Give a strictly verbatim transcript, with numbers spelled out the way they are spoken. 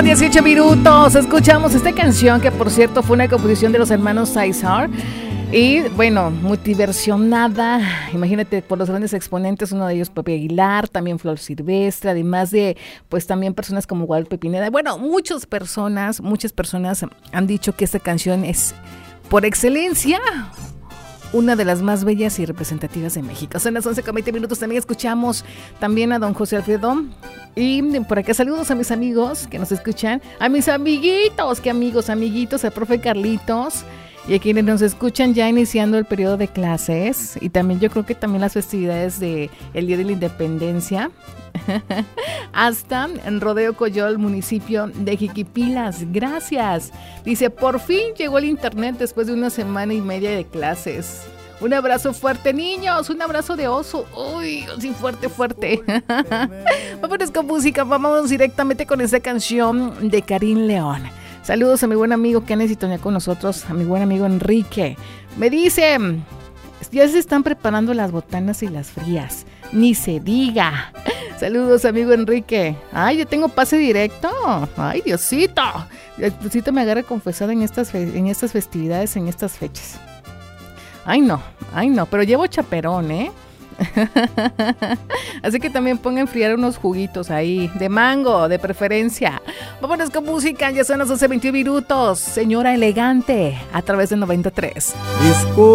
dieciocho minutos, escuchamos esta canción que por cierto fue una composición de los hermanos César y bueno, multiversionada, imagínate, por los grandes exponentes, uno de ellos Pepe Aguilar, también Flor Silvestre, además de pues también personas como Guadalupe Pineda. Bueno, muchas personas, muchas personas han dicho que esta canción es por excelencia una de las más bellas y representativas de México. Son las once con veinte minutos. También escuchamos también a don José Alfredo. Y por acá saludos a mis amigos que nos escuchan. A mis amiguitos, que amigos, amiguitos, al profe Carlitos. Y a quienes nos escuchan ya iniciando el periodo de clases. Y también yo creo que también las festividades del Día de la Independencia. Hasta en Rodeo Coyol, municipio de Jiquipilas. Gracias. Dice, por fin llegó el internet después de una semana y media de clases. Un abrazo fuerte, niños. Un abrazo de oso. Uy, así fuerte, fuerte. Vámonos con música. Vamos directamente con esta canción de Karim León. Saludos a mi buen amigo que necesita con nosotros, a mi buen amigo Enrique. Me dice, ya se están preparando las botanas y las frías. Ni se diga. Saludos, amigo Enrique. Ay, yo tengo pase directo. Ay, Diosito. Diosito me agarra confesada en estas, fe- en estas festividades, en estas fechas. Ay, no. Ay, no. Pero llevo chaperón, ¿eh? Así que también ponga a enfriar unos juguitos ahí, de mango, de preferencia. Vámonos con música, ya son las once veintiún minutos. Señora Elegante, a través de noventa y tres. Disculpe.